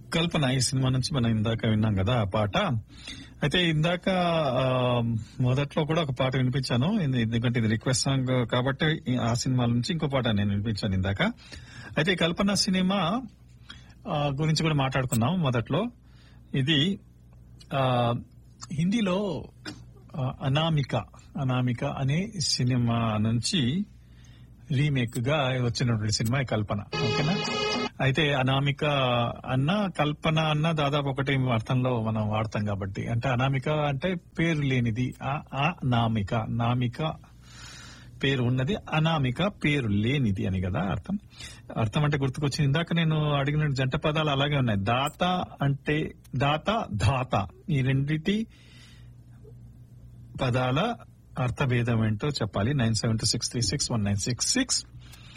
కల్పన ఈ సినిమా నుంచి మనం ఇందాక విన్నాం కదా ఆ పాట. అయితే ఇందాక ఆ, మొదట్లో కూడా ఒక పాట వినిపించాను, ఎందుకంటే ఇది రిక్వెస్ట్ సాంగ్ కాబట్టి ఆ సినిమా నుంచి ఇంకో పాట నేను వినిపించాను ఇందాక. అయితే ఈ కల్పన సినిమా గురించి కూడా మాట్లాడుకున్నాం మొదట్లో. ఇది ఆ, హిందీలో అనామిక అనే సినిమా నుంచి రీమేక్ గా వచ్చినటువంటి సినిమా ఈ కల్పన. ఓకేనా? అయితే అనామిక అన్న కల్పన అన్న దాదాపు ఒకటి అర్థంలో మనం వాడతాం కాబట్టి, అంటే అనామిక అంటే పేరు లేనిది, నామిక నామిక పేరు ఉన్నది, అనామిక పేరు లేనిది అని కదా అర్థం. అర్థం అంటే గుర్తుకొచ్చింది. ఇందాక నేను అడిగిన జంట పదాలు అలాగే ఉన్నాయి. దాత అంటే ధాత, ఈ రెండిటి పదాల అర్థభేదం ఏంటో చెప్పాలి. 9726361966.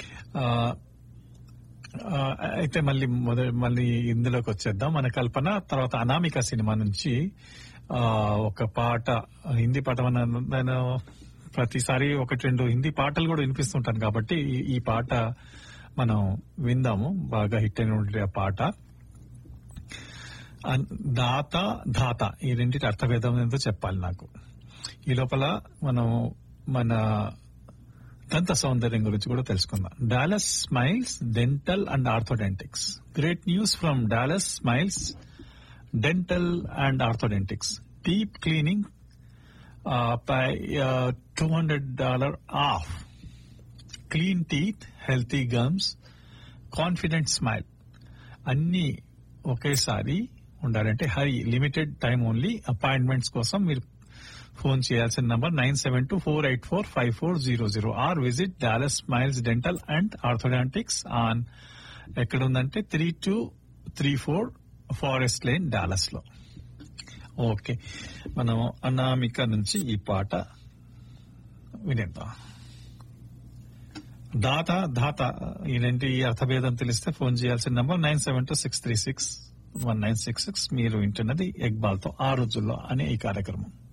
అయితే మళ్ళీ ఇందులోకి వచ్చేద్దాం. మన కల్పన తర్వాత అనామిక సినిమా నుంచి ఒక పాట, హిందీ పాట. నేను ప్రతిసారి ఒకటి రెండు హిందీ పాటలు కూడా వినిపిస్తుంటాను కాబట్టి ఈ పాట మనం విందాము. బాగా హిట్ అయినటువంటి ఆ పాట ధాత, ఈ రెండింటి అర్థభేదం ఏంటో చెప్పాలి నాకు. ఈ లోపల మనం మన దంత సౌందర్యం గురించి కూడా తెలుసుకుందాం. Dallas smiles dental and orthodontics. Great news from Dallas smiles dental and orthodontics. Deep cleaning by $200 off. Clean teeth, healthy gums, confident smile. అన్ని ఒకేసారి ఉండాలంటే Hari, limited time only. Appointments కోసం మీరు ఫోన్ చేయాల్సిన number 9724845400 are visit Dallas smiles dental and orthodontics on ఎక్కడ ఉందంటే 3234 forest lane Dallas లో. Okay, మనం అనామిక నుంచి ఈ పాట వినేద్దాం. ధాత ఇలాంటి అర్థభేదం తెలిస్తే ఫోన్ చేయాల్సిన నంబర్ 9726361966. మీరు వింటున్నది ఎక్బాల్ తో ఆ రోజుల్లో అనే ఈ కార్యక్రమం.